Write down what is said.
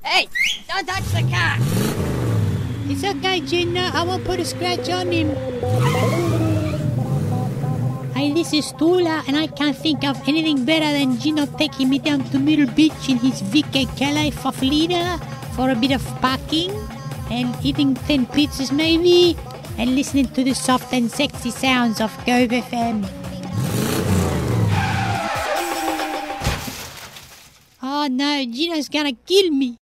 Hey, don't touch the car! It's okay, Gina. I won't put a scratch on him. Hey, this is Tula, and I can't think of anything better than Gino taking me down to Middle Beach in his VK Calais Faflina for a bit of parking and eating 10 pizzas maybe and listening to the soft and sexy sounds of Cove FM. Oh no, Gino's gonna kill me.